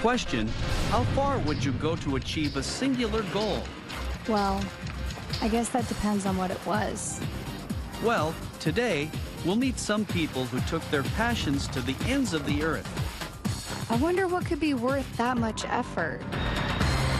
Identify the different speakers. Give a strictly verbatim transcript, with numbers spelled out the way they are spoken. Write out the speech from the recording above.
Speaker 1: Question, how far would you go to achieve a singular goal?
Speaker 2: Well, I guess that depends on what it was.
Speaker 1: Well, today, we'll meet some people who took their passions to the ends of the earth.
Speaker 2: I wonder what could be worth that much effort.